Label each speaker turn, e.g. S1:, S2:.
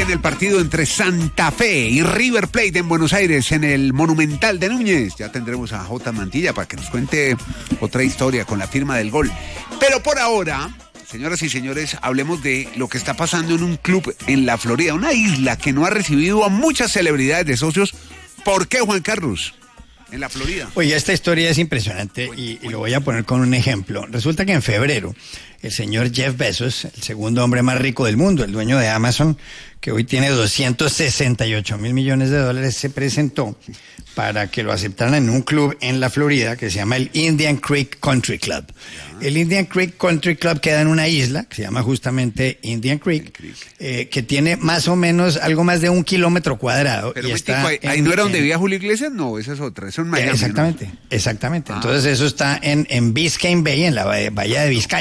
S1: en el partido entre Santa Fe y River Plate en Buenos Aires, en el Monumental de Núñez. Ya tendremos a J. Mantilla para que nos cuente otra historia con la firma del gol. Pero por ahora, señoras y señores, hablemos de lo que está pasando en un club en la Florida, una isla que no ha recibido a muchas celebridades de socios. ¿Por qué, Juan Carlos? En la Florida.
S2: Oye, esta historia es impresionante y lo voy a poner con un ejemplo. Resulta que en febrero, el señor Jeff Bezos, el segundo hombre más rico del mundo, el dueño de Amazon, que hoy tiene 268 mil millones de dólares, se presentó para que lo aceptaran en un club en la Florida que se llama el Indian Creek Country Club. El Indian Creek Country Club queda en una isla que se llama justamente Indian Creek, que tiene más o menos algo más de 1 kilómetro cuadrado.
S1: Pero y está ahí no era donde vivía Julio Iglesias, no, esa es otra, eso es en Miami.
S2: Exactamente, ¿no? Exactamente. Entonces eso está en Biscayne Bay, en la bahía de Vizcaya.